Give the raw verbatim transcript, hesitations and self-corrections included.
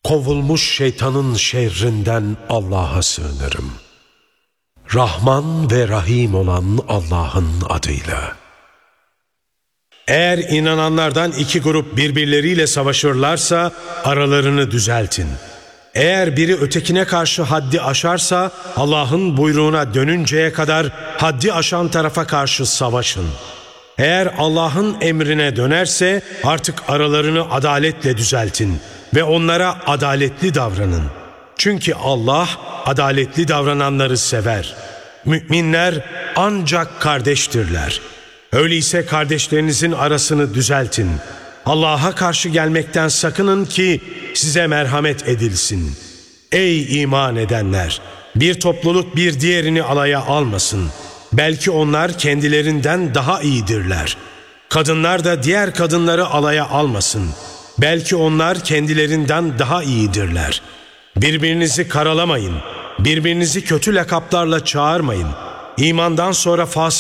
Kovulmuş şeytanın şerrinden Allah'a sığınırım. Rahman ve Rahim olan Allah'ın adıyla. Eğer inananlardan iki grup birbirleriyle savaşırlarsa aralarını düzeltin. Eğer biri ötekine karşı haddi aşarsa Allah'ın buyruğuna dönünceye kadar haddi aşan tarafa karşı savaşın. Eğer Allah'ın emrine dönerse artık aralarını adaletle düzeltin ve onlara adaletli davranın. Çünkü Allah adaletli davrananları sever. Müminler ancak kardeştirler. Öyleyse kardeşlerinizin arasını düzeltin. Allah'a karşı gelmekten sakının ki size merhamet edilsin. Ey iman edenler! Bir topluluk bir diğerini alaya almasın. Belki onlar kendilerinden daha iyidirler. Kadınlar da diğer kadınları alaya almasın. Belki onlar kendilerinden daha iyidirler. Birbirinizi karalamayın. Birbirinizi kötü lakaplarla çağırmayın. İmandan sonra fasık